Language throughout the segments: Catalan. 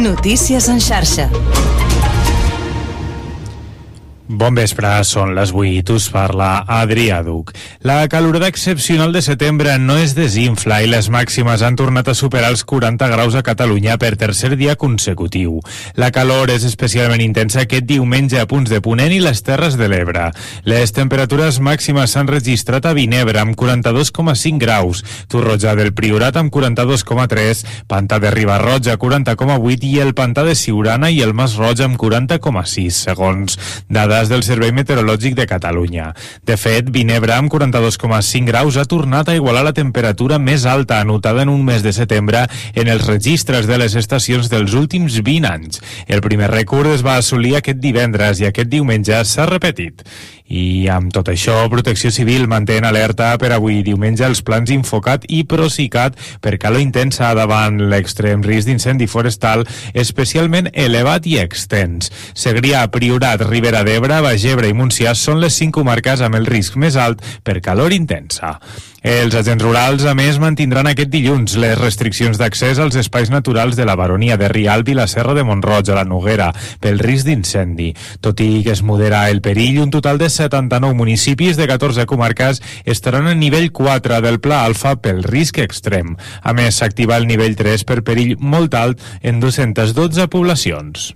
Notícies en xarxa. Bon vespre, són les 8, us parla Adrià Duc. La calorada excepcional de setembre no es desinfla i les màximes han tornat a superar els 40 graus a Catalunya per tercer dia consecutiu. La calor és especialment intensa aquest diumenge a punts de Ponent i les Terres de l'Ebre. Les temperatures màximes s'han registrat a Vinebre amb 42,5 graus, Torroja del Priorat amb 42,3, Pantà de Riba-roja 40,8 i el Pantà de Siurana i el Mas-roig amb 40,6, segons dades del Servei Meteorològic de Catalunya. De fet, Vinebre amb 42,5 graus ha tornat a igualar la temperatura més alta anotada en un mes de setembre en els registres de les estacions dels últims 20 anys. El primer rècord es va assolir aquest divendres i aquest diumenge s'ha repetit. I amb tot això, Protecció Civil manté en alerta per avui diumenge els plans Infocat i Procicat per calor intensa davant l'extrem risc d'incendi forestal especialment elevat i extens. Segrià, Priorat, Ribera d'Ebre, Baix Ebre i Montsià són les 5 comarques amb el risc més alt per calor intensa. Els agents rurals, a més, mantindran aquest dilluns les restriccions d'accés als espais naturals de la Baronia de Rialb i la Serra de Mont-roig a la Noguera pel risc d'incendi. Tot i que es modera el perill, un total de 79 municipis de 14 comarques estaran a nivell 4 del Pla Alfa pel risc extrem. A més, s'activa el nivell 3 per perill molt alt en 212 poblacions.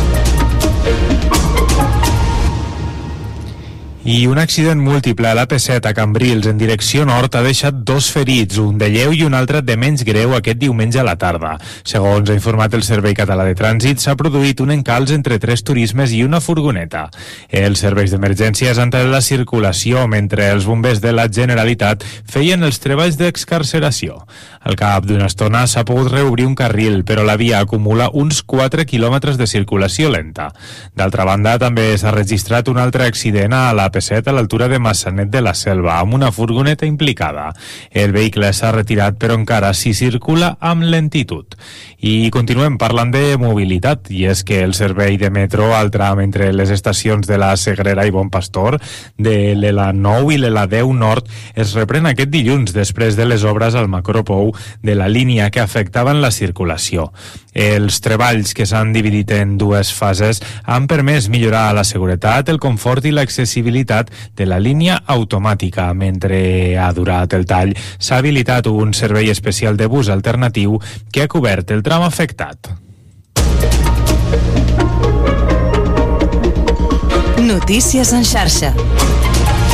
I un accident múltiple a l'AP7 a Cambrils en direcció nord ha deixat 2 ferits, un de lleu i un altre de menys greu aquest diumenge a la tarda. Segons ha informat el Servei Català de Trànsit, s'ha produït un encalç entre 3 turismes i una furgoneta. Els serveis d'emergències han tallat la circulació mentre els bombers de la Generalitat feien els treballs d'excarceració. Al cap d'una estona s'ha pogut reobrir un carril, però la via acumula uns 4 quilòmetres de circulació lenta. D'altra banda, també s'ha registrat un altre accident a la P7 a l'altura de Massanet de la Selva, amb una furgoneta implicada. El vehicle s'ha retirat, però encara s'hi circula amb lentitud. I continuem parlant de mobilitat, i és que el servei de metro al tram entre les estacions de la Sagrera i Bon Pastor, de l'ELA9 i l'ELA10 Nord, es reprèn aquest dilluns després de les obres al Macropou de la línia que afectaven la circulació. Els treballs, que s'han dividit en 2 fases, han permès millorar la seguretat, el confort i l'accessibilitat de la línia automàtica. Mentre ha durat el tall, s'ha habilitat un servei especial de bus alternatiu que ha cobert el tram afectat. Notícies en xarxa.